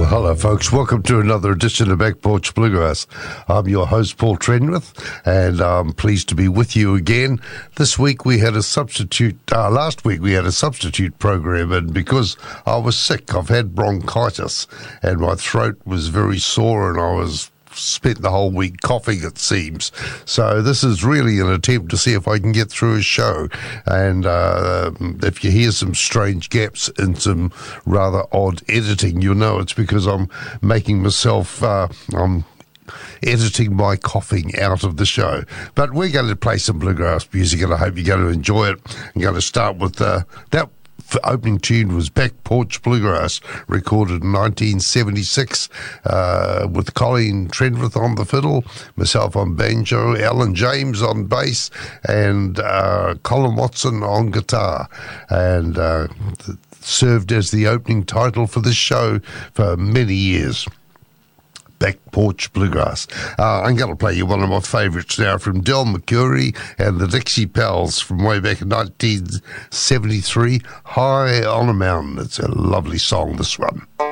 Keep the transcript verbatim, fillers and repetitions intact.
Well, hello, folks. Welcome to another edition of Back Porch Bluegrass. I'm your host, Paul Trenwith, and I'm pleased to be with you again. This week we had a substitute, uh, last week we had a substitute program, and because I was sick, I've had bronchitis, and my throat was very sore, and I was spent the whole week coughing, it seems. So this is really an attempt to see if I can get through a show. And uh, if you hear some strange gaps in some rather odd editing, you'll know it's because I'm making myself, uh, I'm editing my coughing out of the show. But we're going to play some bluegrass music, and I hope you're going to enjoy it. I'm going to start with uh, that. The opening tune was Back Porch Bluegrass, recorded in nineteen seventy-six, uh, with Colleen Trenwith on the fiddle, myself on banjo, Alan James on bass, and uh, Colin Watson on guitar, and uh, served as the opening title for this show for many years. Back Porch Bluegrass. Uh, I'm going to play you one of my favourites now from Del McCoury and the Dixie Pals from way back in nineteen seventy-three, High on a Mountain. It's a lovely song, this one.